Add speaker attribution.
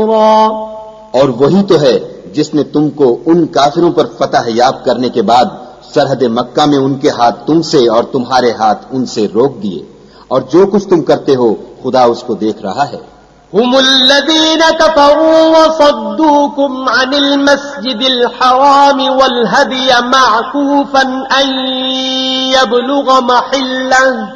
Speaker 1: نصيرا
Speaker 2: और वही तो है जिसने तुमको उन काफिरों पर फतह याब करने के बाद सरहद मक्का में उनके हाथ तुमसे और तुम्हारे हाथ उनसे रोक दिए, और जो कुछ तुम करते हो खुदा उसको देख रहा है।
Speaker 1: هم الذين كفروا وصدوكم عن المسجد الحرام والهدي معكوفا أن يبلغ محله